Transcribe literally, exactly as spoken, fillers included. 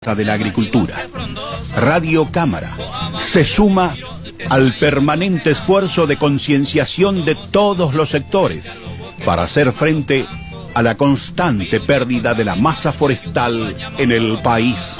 de la agricultura. Radio Cámara se suma al permanente esfuerzo de concienciación de todos los sectores para hacer frente a la constante pérdida de la masa forestal en el país.